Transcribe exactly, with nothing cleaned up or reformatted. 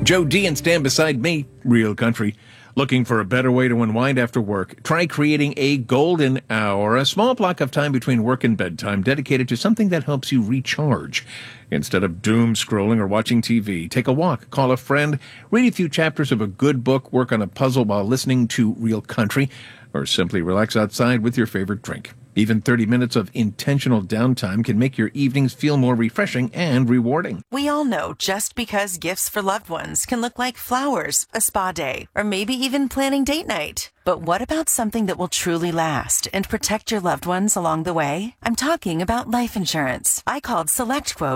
Joe D and Stand Beside Me, Real Country. Looking for a better way to unwind after work? Try creating a golden hour, a small block of time between work and bedtime dedicated to something that helps you recharge. Instead of doom scrolling or watching T V, take a walk, call a friend, read a few chapters of a good book, work on a puzzle while listening to Real Country, or simply relax outside with your favorite drink. Even thirty minutes of intentional downtime can make your evenings feel more refreshing and rewarding. We all know just because gifts for loved ones can look like flowers, a spa day, or maybe even planning date night. But what about something that will truly last and protect your loved ones along the way? I'm talking about life insurance. I called SelectQuote